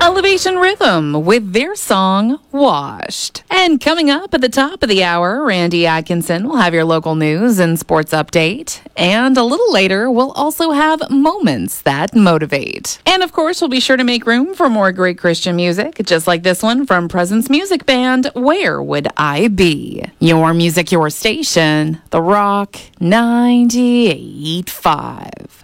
Elevation Rhythm with their song Washed. And coming up at the top of the hour, Randy Atkinson will have your local news and sports update. And a little later, we'll also have Moments That Motivate. And of course, we'll be sure to make room for more great Christian music, just like this one from Presence Music Band, Where Would I Be? Your music, your station, The Rock 98.5.